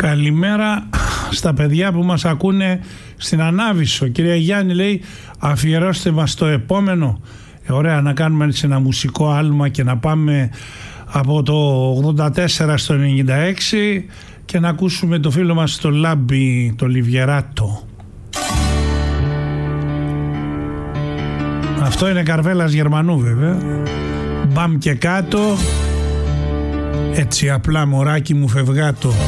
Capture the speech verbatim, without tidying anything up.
Καλημέρα στα παιδιά που μας ακούνε στην Ανάβησο. Κυρία Γιάννη λέει, αφιερώστε μας το επόμενο. Ε, ωραία, να κάνουμε έτσι ένα μουσικό άλμα και να πάμε από το ογδόντα τέσσερα στο ενενήντα έξι και να ακούσουμε το φίλο μας το Λάμπι, το Λιβιεράτο. Αυτό είναι Καρβέλας Γερμανού βέβαια. Μπαμ και κάτω, έτσι απλά μωράκι μου φευγάτο.